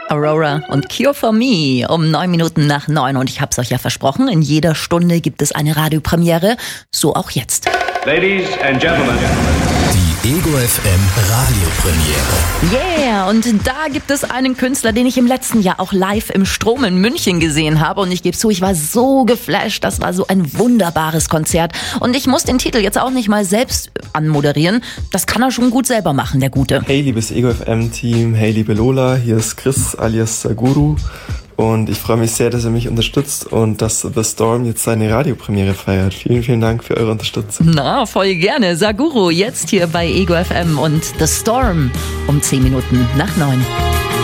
Aurora und Cure for Me um 9 Minuten nach 9. Und ich hab's euch ja versprochen, in jeder Stunde gibt es eine Radiopremiere, so auch jetzt. Ladies and Gentlemen. Die Ego FM Radiopremiere. Yeah, und da gibt es einen Künstler, den ich im letzten Jahr auch live im Strom in München gesehen habe. Und ich gebe zu, ich war so geflasht. Das war so ein wunderbares Konzert. Und ich muss den Titel jetzt auch nicht mal selbst anmoderieren. Das kann er schon gut selber machen, der Gute. Hey, liebes Ego FM Team. Hey, liebe Lola. Hier ist Chris alias Saguru. Und ich freue mich sehr, dass ihr mich unterstützt und dass The Storm jetzt seine Radiopremiere feiert. Vielen, vielen Dank für eure Unterstützung. Na, voll gerne. Saguru jetzt hier bei Ego FM und The Storm um 10 Minuten nach 9.